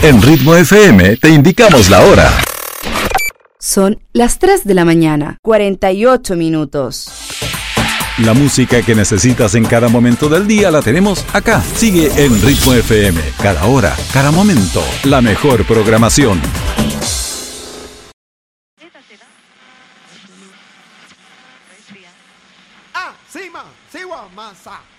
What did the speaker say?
En Ritmo FM te indicamos la hora. Son las 3 de la mañana, 48 minutos. La música que necesitas en cada momento del día la tenemos acá. Sigue en Ritmo FM. Cada hora, cada momento, la mejor programación. Siwa Masa.